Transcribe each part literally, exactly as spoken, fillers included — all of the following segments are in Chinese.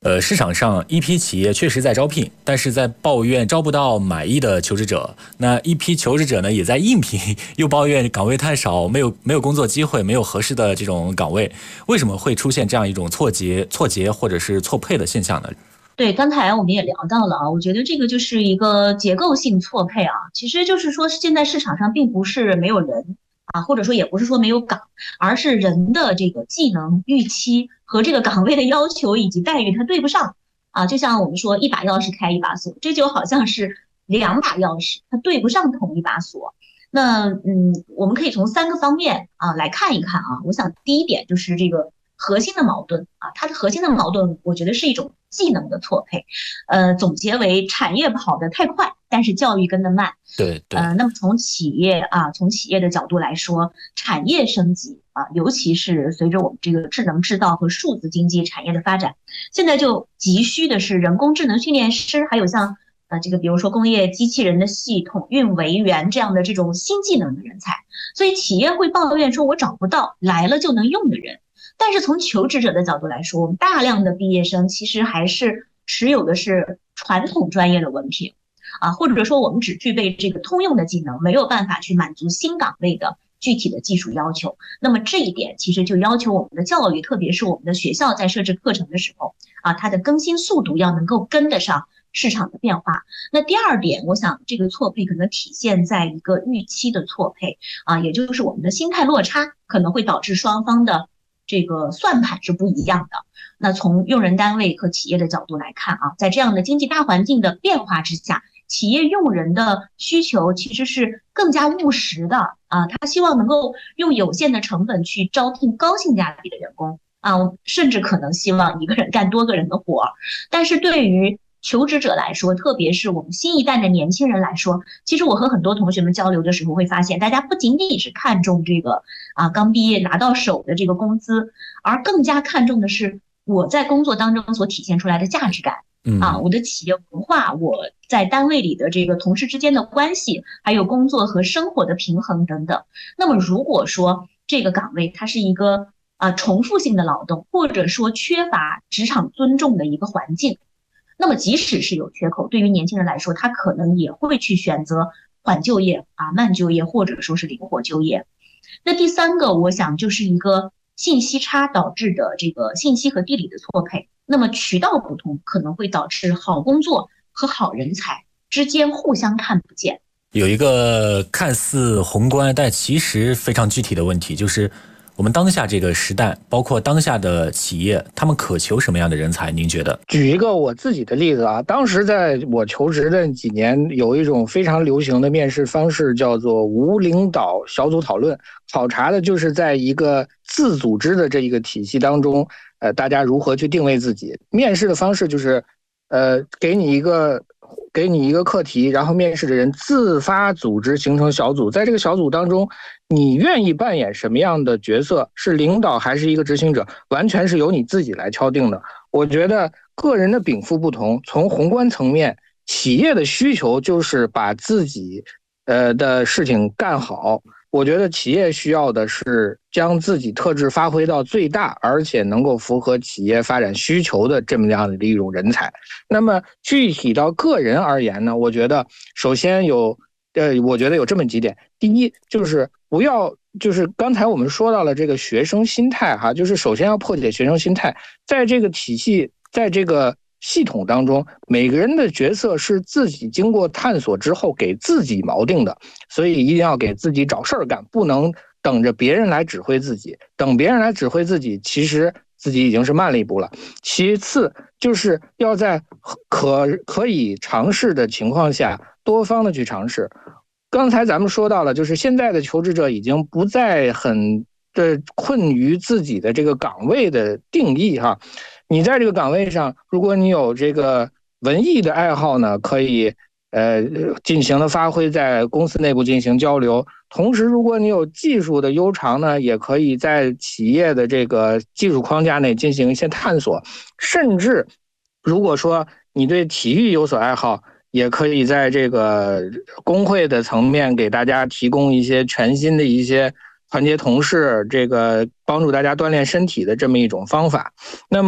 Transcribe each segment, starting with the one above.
呃，市场上一批企业确实在招聘，但是在抱怨招不到满意的求职者。那一批求职者呢，也在应聘，又抱怨岗位太少，没有没有工作机会，没有合适的这种岗位。为什么会出现这样一种错节、错节或者是错配的现象呢？ 对，刚才我们也聊到了啊，我觉得这个就是一个结构性错配啊，其实就是说现在市场上并不是没有人啊，或者说也不是说没有岗，而是人的这个技能预期和这个岗位的要求以及待遇它对不上啊，就像我们说一把钥匙开一把锁，这就好像是两把钥匙，它对不上同一把锁。那嗯，我们可以从三个方面啊来看一看啊，我想第一点就是这个核心的矛盾啊，它的核心的矛盾，我觉得是一种技能的错配，呃，总结为产业跑得太快，但是教育跟得慢。 对对。 呃，那么从企业啊，从企业的角度来说，产业升级啊，尤其是随着我们这个智能制造和数字经济产业的发展，现在就急需的是人工智能训练师，还有像呃这个比如说工业机器人的系统运维员这样的这种新技能的人才，所以企业会抱怨说我找不到来了就能用的人。但是从求职者的角度来说，我们大量的毕业生其实还是持有的是传统专业的文凭啊，或者说我们只具备这个通用的技能，没有办法去满足新岗位的具体的技术要求。那么这一点其实就要求我们的教育，特别是我们的学校在设置课程的时候啊，它的更新速度要能够跟得上市场的变化。那第二点，我想这个错配可能体现在一个预期的错配啊，也就是我们的心态落差可能会导致双方的这个算盘是不一样的。那从用人单位和企业的角度来看啊，在这样的经济大环境的变化之下，企业用人的需求其实是更加务实的啊，他希望能够用有限的成本去招聘高性价比的员工啊，甚至可能希望一个人干多个人的活。但是对于求职者来说，特别是我们新一代的年轻人来说，其实我和很多同学们交流的时候会发现，大家不仅仅是看重这个啊刚毕业拿到手的这个工资，而更加看重的是我在工作当中所体现出来的价值感。啊，我的企业文化，我在单位里的这个同事之间的关系，还有工作和生活的平衡等等。那么如果说这个岗位它是一个啊重复性的劳动，或者说缺乏职场尊重的一个环境，那么即使是有缺口，对于年轻人来说，他可能也会去选择缓就业啊、慢就业，或者说是灵活就业。那第三个，我想就是一个信息差导致的这个信息和地理的错配。那么渠道不同，可能会导致好工作和好人才之间互相看不见。 有一个看似宏观，但其实非常具体的问题，就是我们当下这个时代，包括当下的企业，他们渴求什么样的人才？您觉得？ 举一个我自己的例子啊，当时在我求职的几年，有一种非常流行的面试方式，叫做无领导小组讨论，考察的就是在一个自组织的这一个体系当中，呃，大家如何去定位自己。面试的方式就是，呃，给你一个。给你一个课题，然后面试的人自发组织形成小组，在这个小组当中，你愿意扮演什么样的角色，是领导还是一个执行者，完全是由你自己来敲定的。我觉得个人的禀赋不同，从宏观层面，企业的需求就是把自己呃的事情干好。我觉得企业需要的是将自己特质发挥到最大，而且能够符合企业发展需求的这么样的一种人才。那么具体到个人而言呢，我觉得首先有呃，我觉得有这么几点。第一，就是不要就是刚才我们说到了这个学生心态哈，就是首先要破解学生心态，在这个体系，在这个系统当中，每个人的角色是自己经过探索之后给自己锚定的，所以一定要给自己找事儿干，不能等着别人来指挥自己。等别人来指挥自己，其实自己已经是慢了一步了。其次，就是要在可可以尝试的情况下，多方的去尝试。刚才咱们说到了，就是现在的求职者已经不再很的困于自己的这个岗位的定义哈。你在这个岗位上，如果你有这个文艺的爱好呢，可以呃尽情的发挥，在公司内部进行交流。同时，如果你有技术的悠长呢，也可以在企业的这个技术框架内进行一些探索。甚至，如果说你对体育有所爱好，也可以在这个工会的层面给大家提供一些全新的一些团结同事，这个帮助大家锻炼身体的这么一种方法。那么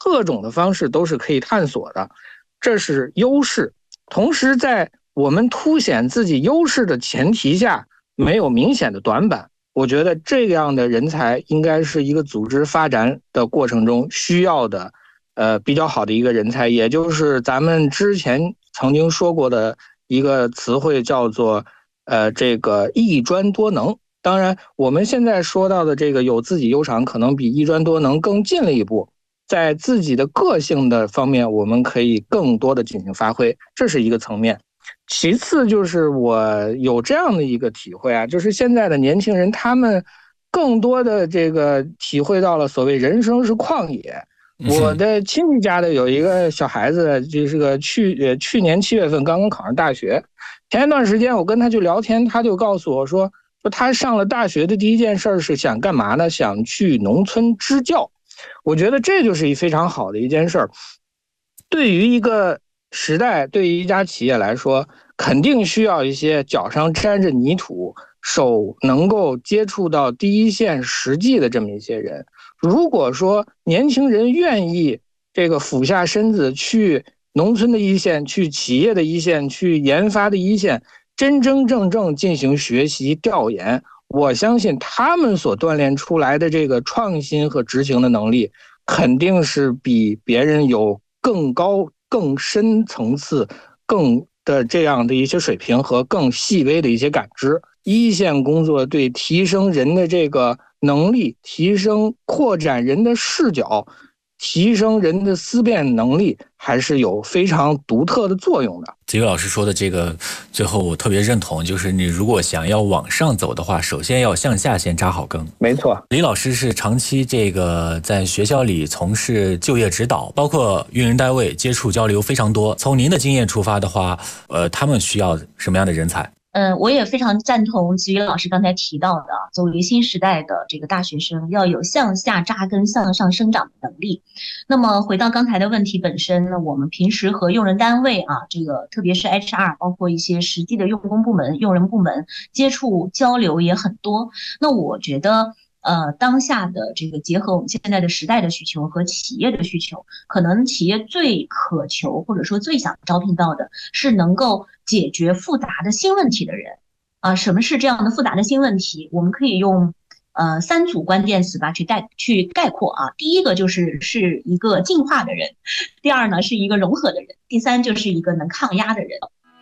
各种的方式都是可以探索的，这是优势。同时在我们凸显自己优势的前提下，没有明显的短板，我觉得这样的人才应该是一个组织发展的过程中需要的呃比较好的一个人才，也就是咱们之前曾经说过的一个词汇，叫做呃这个一专多能。当然我们现在说到的这个有自己优长，可能比一专多能更进了一步，在自己的个性的方面我们可以更多的进行发挥，这是一个层面。其次就是我有这样的一个体会啊，就是现在的年轻人他们更多的这个体会到了所谓人生是旷野。我的亲戚家的有一个小孩子，就是个去呃去年七月份刚刚考上大学，前一段时间我跟他就聊天，他就告诉我说说他上了大学的第一件事是想干嘛呢？想去农村支教。我觉得这就是一非常好的一件事儿。对于一个时代，对于一家企业来说，肯定需要一些脚上沾着泥土，手能够接触到第一线实际的这么一些人。如果说年轻人愿意这个俯下身子去农村的一线，去企业的一线，去研发的一线，真真正正进行学习调研，我相信他们所锻炼出来的这个创新和执行的能力，肯定是比别人有更高更深层次更的这样的一些水平和更细微的一些感知。一线工作对提升人的这个能力，提升扩展人的视角，提升人的思辨能力，还是有非常独特的作用的。 子瑜老师说的这个最后我特别认同，就是你如果想要往上走的话，首先要向下先扎好根。 没错， 李老师是长期这个在学校里从事就业指导，包括用人单位接触交流非常多。从您的经验出发的话，呃，他们需要什么样的人才？ 嗯，我也非常赞同子瑜老师刚才提到的，作为新时代的这个大学生，要有向下扎根、向上生长的能力。那么回到刚才的问题本身呢，我们平时和用人单位啊，这个特别是 H R， 包括一些实际的用工部门、用人部门接触交流也很多。那我觉得呃，当下的这个结合我们现在的时代的需求和企业的需求，可能企业最渴求或者说最想招聘到的是能够解决复杂的新问题的人啊。什么是这样的复杂的新问题？我们可以用呃三组关键词吧去概去概括啊。第一个就是是一个进化的人，第二呢是一个融合的人，第三就是一个能抗压的人。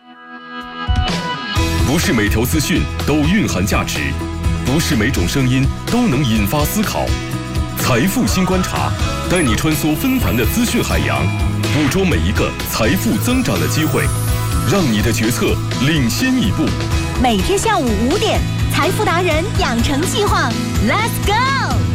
不是每条资讯都蕴含价值，不是每种声音都能引发思考。财富新观察，带你穿梭纷繁的资讯海洋，捕捉每一个财富增长的机会，让你的决策领先一步。 每天下午五点，财富达人养成计划 ，Let's go！